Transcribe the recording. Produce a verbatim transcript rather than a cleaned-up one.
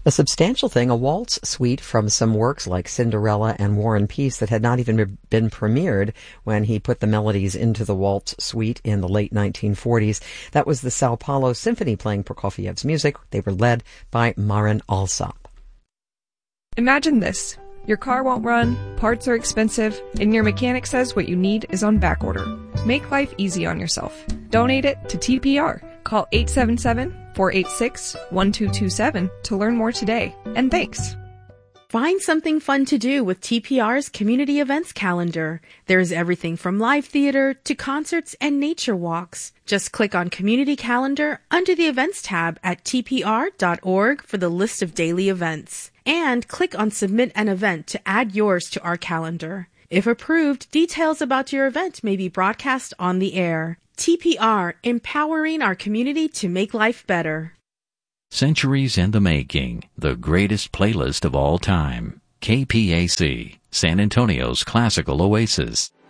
A substantial thing, a waltz suite from some works like Cinderella and War and Peace that had not even been premiered when he put the melodies into the waltz suite in the late nineteen forties. That was the Sao Paulo Symphony playing Prokofiev's music. They were led by Marin Alsop. Imagine this. Your car won't run, parts are expensive, and your mechanic says what you need is on back order. Make life easy on yourself. Donate it to T P R. Call eight seven seven, four eight six, one two two seven to learn more today. And thanks. Find something fun to do with T P R's community events calendar. There's everything from live theater to concerts and nature walks. Just click on Community Calendar under the Events tab at T P R dot org for the list of daily events. And click on Submit an Event to add yours to our calendar. If approved, details about your event may be broadcast on the air. T P R, empowering our community to make life better. Centuries in the Making, the greatest playlist of all time. K P A C, San Antonio's classical oasis.